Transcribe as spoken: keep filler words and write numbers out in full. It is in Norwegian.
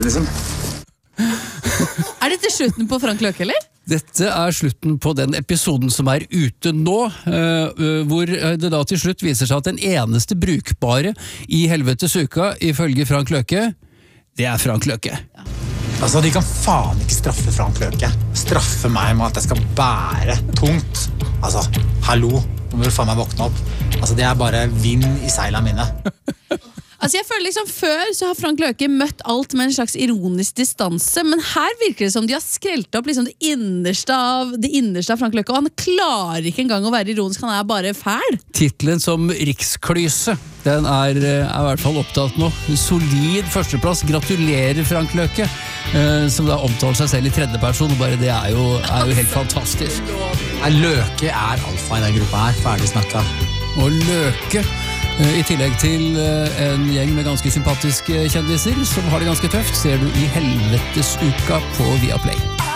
liksom. Er dette slutten på Frank Løke, eller? Dette er slutten på den episoden som er ute nå, uh, hvor det da til slutt viser seg at den eneste brukbare i Helvetes uka, ifølge Frank Løke, det er Frank Løke. Ja. Altså, de kan faen ikke straffe Frank Løke. Straffe meg med at jeg skal bære tungt. Altså, hallo, nå må du faen meg våkne opp. Altså, det er bare vind i seilene mine. Altså jeg føler liksom Før så har Frank Løke møtt alt med en slags ironisk distanse, men her virker det som de har skrelt opp liksom det, innerste av, det innerste av Frank Løke, og han klarer ikke engang å være ironisk, han er bare fæl. Titlen som Riksklyse, den er, er i hvert fall opptatt nå. Solid førsteplass, gratulerer Frank Løke, eh, som da omtaler seg selv i tredje person, og bare det er jo, er jo helt fantastisk. Løke er alfa i den gruppa her, ferdig snakket. Og Løke, i tillegg til en gjeng med ganske sympatiske kjendiser som har det ganske tøft, ser du i Helvetes uka på Viaplay.